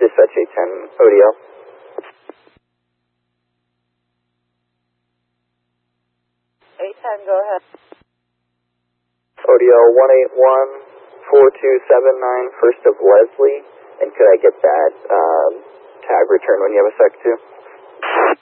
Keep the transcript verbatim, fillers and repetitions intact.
Dispatch eight ten, O D L. eight ten, go ahead. O D L one eight one, four two seven nine, first of Leslie. And could I get that um, tag return when you have a sec too?